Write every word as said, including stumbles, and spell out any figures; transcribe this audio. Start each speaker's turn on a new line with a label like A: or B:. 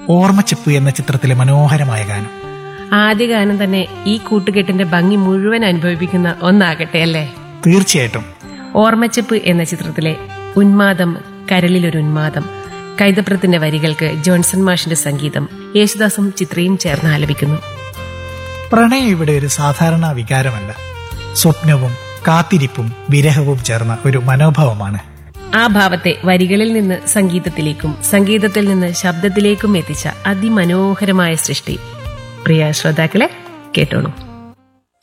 A: ഓർമ്മച്ചെപ്പ് എന്ന ചിത്രത്തിലെ മനോഹരമായ ഗാനം.
B: ആദ്യ ഗാനം തന്നെ ഈ കൂട്ടുകെട്ടിന്റെ ഭംഗി മുഴുവൻ അനുഭവിപ്പിക്കുന്ന ഒന്നാകട്ടെ അല്ലേ?
A: തീർച്ചയായിട്ടും.
B: ഓർമ്മച്ചെപ്പ് എന്ന ചിത്രത്തിലെ ഉന്മാദം കരളിലൊരു ഉന്മാദം, കൈതപ്രത്തിന്റെ വരികൾക്ക് ജോൺസൺ മാഷിന്റെ സംഗീതം, യേശുദാസും ചിത്രയും ചേർന്ന് ആലപിക്കുന്നു.
A: പ്രണയം ഇവിടെ ഒരു സാധാരണ വികാരമല്ല, സ്വപ്നവും കാത്തിരിപ്പും വിരഹവും ചേർന്ന ഒരു മനോഭാവമാണ്.
B: ആ ഭാവത്തെ വരികളിൽ നിന്ന് സംഗീതത്തിലേക്കും സംഗീതത്തിൽ നിന്ന് ശബ്ദത്തിലേക്കും എത്തിച്ച അതിമനോഹരമായ സൃഷ്ടി. പ്രിയ ശ്രോതാക്കളെ, കേട്ടോളൂ.